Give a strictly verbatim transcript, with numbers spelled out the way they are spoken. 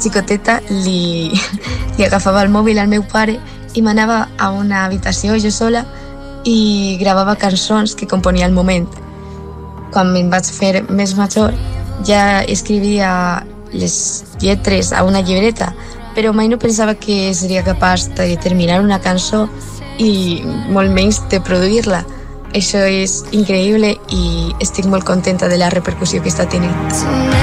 xicoteta li, li agafava el mòbil al meu pare i m'anava a una habitació jo sola i gravava cançons que componia al moment. Quan em vaig fer més major ja escrivia les lletres a una llibreta, però mai no pensava que seria capaç de terminar una cançó i molt menys de produir-la. Això és increïble i estic molt contenta de la repercussió que està tenint.